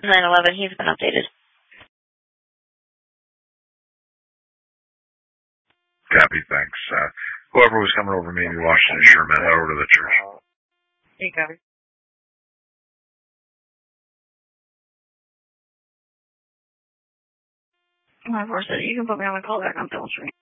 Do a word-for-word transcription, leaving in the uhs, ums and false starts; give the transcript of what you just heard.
nine eleven, he's been updated. Copy, thanks. Uh, whoever was coming over, maybe Washington Sherman, over to the church. Hey, copy. My four said, you can put me on the call back on Phil Street.